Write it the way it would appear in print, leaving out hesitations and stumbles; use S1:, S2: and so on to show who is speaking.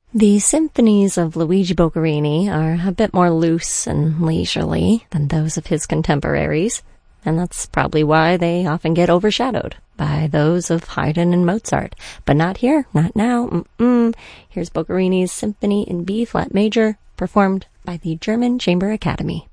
S1: The symphonies of Luigi Boccherini are a bit more loose and leisurely than those of his contemporaries, and that's probably why they often get overshadowed by those of Haydn and Mozart. But not here, not now. Here's Boccherini's Symphony in B-flat major, performed by the German Chamber Academy.